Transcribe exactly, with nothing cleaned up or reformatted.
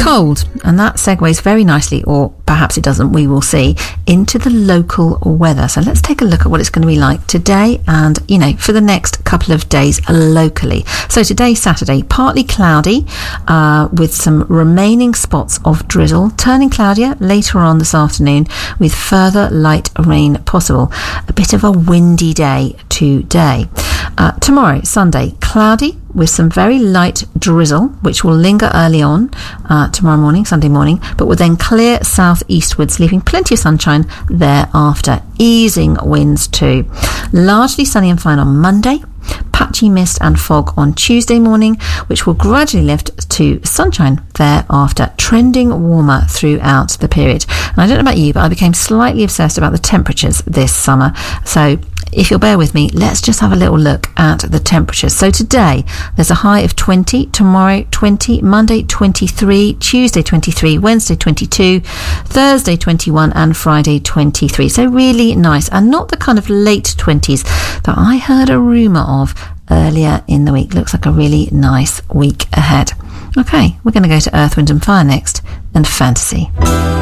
cold, and that segues very nicely, or perhaps it doesn't, we will see, into the local weather. So let's take a look at what it's going to be like today and, you know, for the next couple of days locally. So today, Saturday, partly cloudy uh, with some remaining spots of drizzle, turning cloudier later on this afternoon with further light rain possible. A bit of a windy day today. Uh, tomorrow, Sunday, cloudy with some very light drizzle, which will linger early on uh, tomorrow morning, Sunday morning, but will then clear southeastwards, leaving plenty of sunshine thereafter. Easing winds too. Largely sunny and fine on Monday. Patchy mist and fog on Tuesday morning, which will gradually lift to sunshine thereafter, trending warmer throughout the period. And I don't know about you, but I became slightly obsessed about the temperatures this summer. So if you'll bear with me, let's just have a little look at the temperatures. So today, there's a high of twenty, tomorrow twenty, Monday twenty-three, Tuesday twenty-three, Wednesday twenty-two, Thursday twenty-one, and Friday twenty-three. So really nice, and not the kind of late twenties that I heard a rumour of earlier in the week. Looks like a really nice week ahead. Okay, we're going to go to Earth, Wind and Fire next, and fantasy.